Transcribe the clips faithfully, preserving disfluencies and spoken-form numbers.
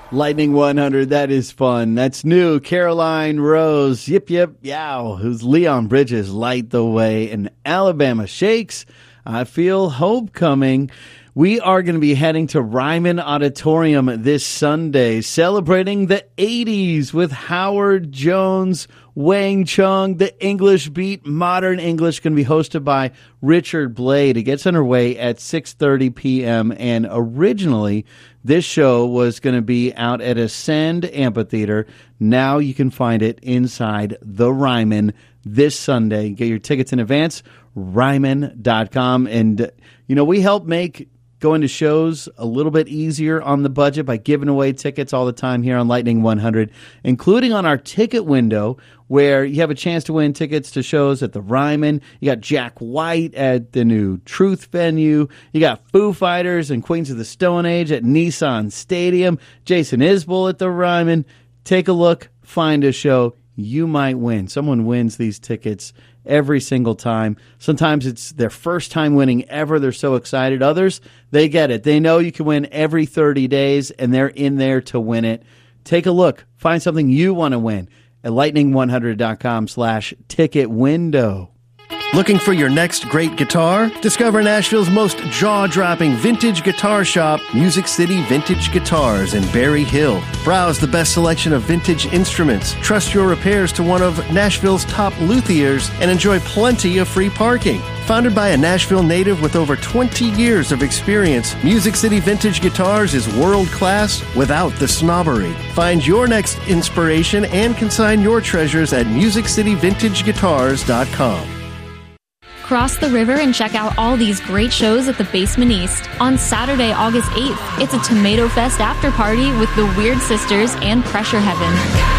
Lightning one hundred, that is fun. That's new. Caroline Rose, Yip Yip Yow, who's Leon Bridges, Light the Way, and Alabama Shakes, I Feel Hope Coming. We are going to be heading to Ryman Auditorium this Sunday, celebrating the eighties with Howard Jones, Wang Chung, the English Beat, Modern English, going to be hosted by Richard Blade. It gets underway at six thirty p.m., and originally this show was going to be out at Ascend Amphitheater. Now you can find it inside the Ryman this Sunday. Get your tickets in advance, ryman dot com. And, you know, we help make going to shows a little bit easier on the budget by giving away tickets all the time here on Lightning one hundred, including on our ticket window, where you have a chance to win tickets to shows at the Ryman. You got Jack White at the new Truth venue. You got Foo Fighters and Queens of the Stone Age at Nissan Stadium. Jason Isbell at the Ryman. Take a look, find a show. You might win. Someone wins these tickets every single time. Sometimes it's their first time winning ever. They're so excited. Others, they get it. They know you can win every thirty days, and they're in there to win it. Take a look. Find something you want to win at lightning one hundred dot com slash ticket window. Looking for your next great guitar? Discover Nashville's most jaw-dropping vintage guitar shop, Music City Vintage Guitars in Berry Hill. Browse the best selection of vintage instruments, trust your repairs to one of Nashville's top luthiers, and enjoy plenty of free parking. Founded by a Nashville native with over twenty years of experience, Music City Vintage Guitars is world-class without the snobbery. Find your next inspiration and consign your treasures at music city vintage guitars dot com. Cross the river and check out all these great shows at the Basement East. On Saturday, August eighth, it's a Tomato Fest after party with the Weird Sisters and Pressure Heaven.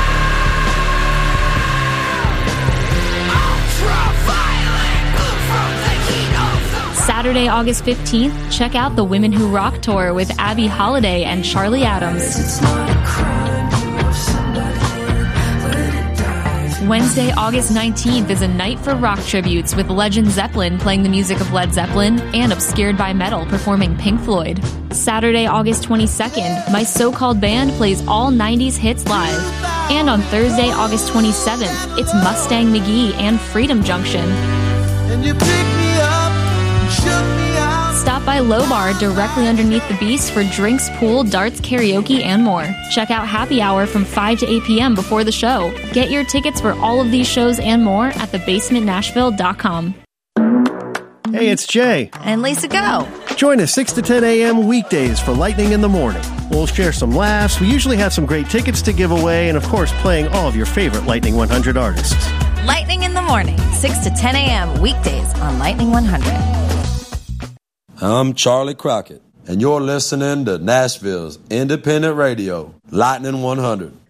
Saturday, August fifteenth, check out the Women Who Rock Tour with Abby Holiday and Charlie Adams. Wednesday, August nineteenth is a night for rock tributes with Legend Zeppelin playing the music of Led Zeppelin and Obscured by Metal performing Pink Floyd. Saturday, August twenty-second, My So-Called Band plays all nineties hits live. And on Thursday, August twenty-seventh, it's Mustang McGee and Freedom Junction. And you pick me up and shook me out. Stop by Low Bar directly underneath the Beast for drinks, pool, darts, karaoke, and more. Check out Happy Hour from five to eight p.m. before the show. Get your tickets for all of these shows and more at the basement nashville dot com. Hey, it's Jay. And Lisa Go. Join us six to ten a.m. weekdays for Lightning in the Morning. We'll share some laughs. We usually have some great tickets to give away, and of course, playing all of your favorite Lightning one hundred artists. Lightning in the Morning, six to ten a.m. weekdays on Lightning one hundred. I'm Charlie Crockett, and you're listening to Nashville's independent radio, Lightning one hundred.